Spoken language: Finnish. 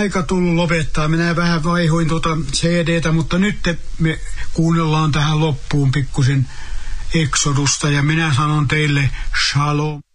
aika tullut lopettaa. Minä vähän vaihoin CDtä, mutta nyt me kuunnellaan tähän loppuun pikkusen Exodusta ja minä sanon teille shalom.